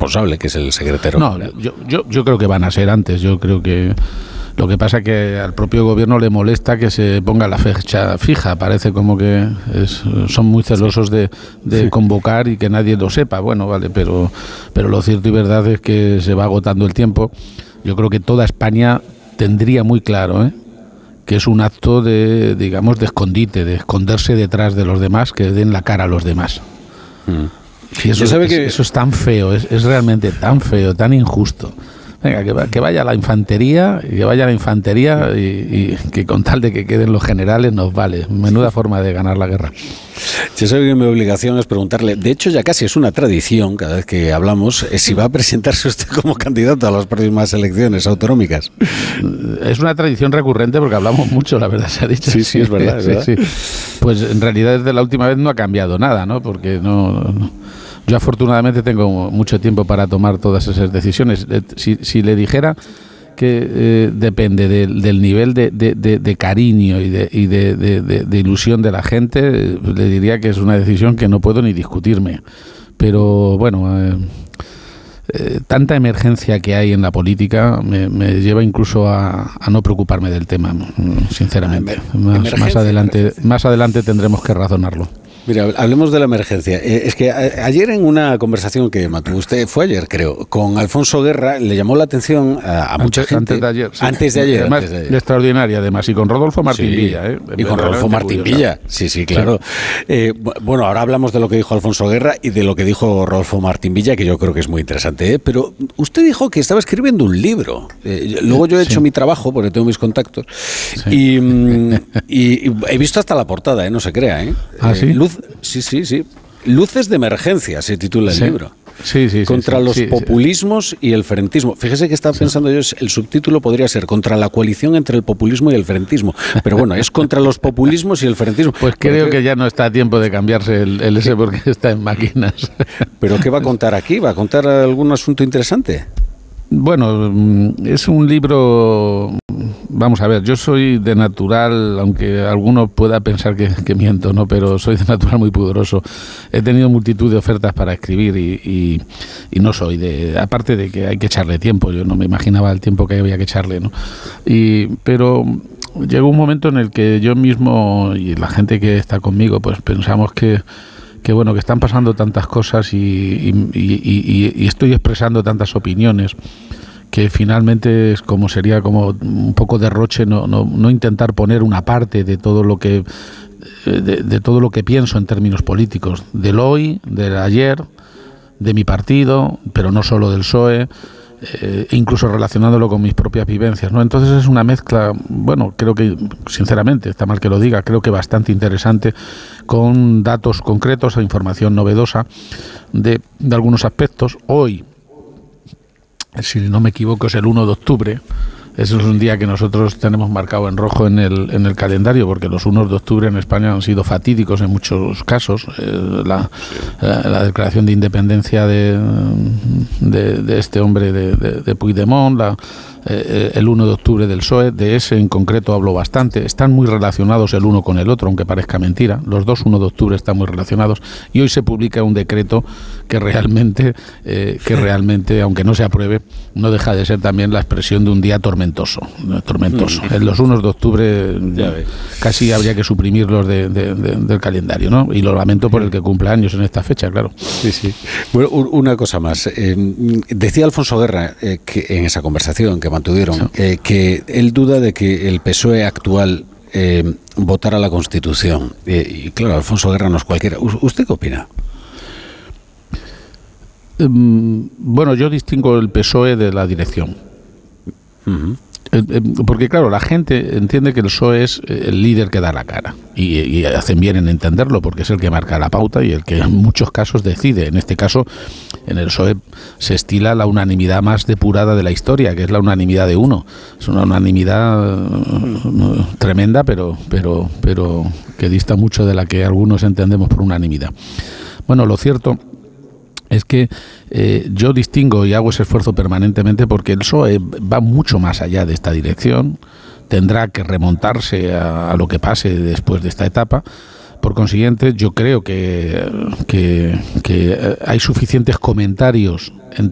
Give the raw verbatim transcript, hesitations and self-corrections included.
responsable, que es el secretario. No, yo, yo, yo creo que van a ser antes. Yo creo que lo que pasa es que al propio gobierno le molesta que se ponga la fecha fija. Parece como que es, son muy celosos de, de sí. convocar y que nadie lo sepa. Bueno, vale, pero, pero lo cierto y verdad es que se va agotando el tiempo. Yo creo que toda España tendría muy claro, ¿eh?, que es un acto de, digamos, de escondite, de esconderse detrás de los demás, que den la cara a los demás. Mm. Y eso, sabe es, que... eso es tan feo, es, es realmente tan feo, tan injusto. Venga, que, que vaya la infantería, que vaya la infantería y, y que con tal de que queden los generales nos vale. Menuda forma de ganar la guerra. Yo sé que mi obligación es preguntarle, de hecho ya casi es una tradición, cada vez que hablamos, es si va a presentarse usted como candidato a las próximas elecciones autonómicas. Es una tradición recurrente porque hablamos mucho, la verdad se ha dicho. Sí, sí, es verdad. ¿Es verdad? Sí, sí. Pues en realidad desde la última vez no ha cambiado nada, ¿no? Porque no... no Yo afortunadamente tengo mucho tiempo para tomar todas esas decisiones. Si, si le dijera que eh, depende de, del nivel de, de, de, de cariño y, de, y de, de, de, de ilusión de la gente, eh, le diría que es una decisión que no puedo ni discutirme. Pero bueno, eh, eh, tanta emergencia que hay en la política me, me lleva incluso a, a no preocuparme del tema, sinceramente. Más, más adelante, más adelante tendremos que razonarlo. Mira, hablemos de la emergencia. Eh, es que a, ayer en una conversación que mantuvo usted, fue ayer creo, con Alfonso Guerra, le llamó la atención a, a antes, mucha gente. Antes de ayer. Sí. Antes de ayer. Además, antes de ayer. Extraordinaria además, y con Rodolfo Martín sí, Villa. ¿eh? Y con Rodolfo Martín curiosa. Villa, sí, sí, claro. Sí. Eh, bueno, ahora hablamos de lo que dijo Alfonso Guerra y de lo que dijo Rodolfo Martín Villa, que yo creo que es muy interesante. ¿eh? Pero usted dijo que estaba escribiendo un libro. Eh, luego yo he hecho sí. mi trabajo, porque tengo mis contactos, sí. y, y, y he visto hasta la portada, ¿eh? No se crea. ¿eh? ¿Ah, eh, sí? Luz, sí, sí, sí. Luces de emergencia se titula el sí. libro. Sí, sí, sí. Contra sí, los sí, populismos sí. y el frentismo. Fíjese que estaba pensando sí. yo, el subtítulo podría ser contra la coalición entre el populismo y el frentismo. Pero bueno, es contra los populismos y el frentismo. Pues creo porque... que ya no está a tiempo de cambiarse el, el ese porque está en máquinas. ¿Pero qué va a contar aquí? ¿Va a contar algún asunto interesante? Bueno, es un libro... Vamos a ver, yo soy de natural, aunque alguno pueda pensar que, que miento, ¿no? Pero soy de natural muy pudoroso. He tenido multitud de ofertas para escribir y, y, y no soy de... Aparte de que hay que echarle tiempo, yo no me imaginaba el tiempo que había que echarle, ¿no? Y, pero llegó un momento en el que yo mismo y la gente que está conmigo, pues pensamos que... que bueno, que están pasando tantas cosas y, y, y, y, y estoy expresando tantas opiniones que finalmente es como sería como un poco derroche no, no, no intentar poner una parte de todo lo que de, de todo lo que pienso en términos políticos, del hoy, del ayer, de mi partido, pero no solo del P S O E, eh, incluso relacionándolo con mis propias vivencias, ¿no? Entonces es una mezcla, bueno, creo que, sinceramente, está mal que lo diga, creo que bastante interesante, con datos concretos e información novedosa de, de algunos aspectos. Hoy, si no me equivoco, es el uno de octubre. Eso es un día que nosotros tenemos marcado en rojo en el en el calendario, porque los unos de octubre en España han sido fatídicos en muchos casos. Eh, la, la, la declaración de independencia de, de, de este hombre de, de, de Puigdemont, la, eh, el uno de octubre del P S O E, de ese en concreto hablo bastante. Están muy relacionados el uno con el otro, aunque parezca mentira. Los dos uno de octubre están muy relacionados. Y hoy se publica un decreto que realmente, eh, que realmente, aunque no se apruebe, no deja de ser también la expresión de un día tormentoso. tormentoso. En los unos de octubre casi habría que suprimirlos de, de, de, del calendario, ¿no? Y lo lamento por el que cumple años en esta fecha, claro. Sí, sí. Bueno, una cosa más. Eh, decía Alfonso Guerra eh, que en esa conversación que mantuvieron, eh, que él duda de que el P S O E actual eh, votara la Constitución. Eh, y claro, Alfonso Guerra no es cualquiera. ¿Usted qué opina? Um, bueno, yo distingo el P S O E de la dirección. Uh-huh. Porque claro, la gente entiende que el P S O E es el líder que da la cara y, y hacen bien en entenderlo porque es el que marca la pauta y el que en muchos casos decide. En este caso, en el P S O E se estila la unanimidad más depurada de la historia, que es la unanimidad de uno. Es una unanimidad uh, tremenda, pero, pero, pero que dista mucho de la que algunos entendemos por unanimidad. Bueno, lo cierto es que eh, yo distingo y hago ese esfuerzo permanentemente porque el P S O E va mucho más allá de esta dirección, tendrá que remontarse a, a lo que pase después de esta etapa. Por consiguiente, yo creo que, que, que hay suficientes comentarios en,